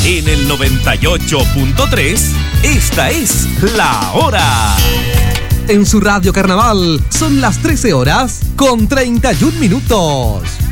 En el 98.3, esta es La Hora. En su radio Carnaval son las 13 horas con 31 minutos.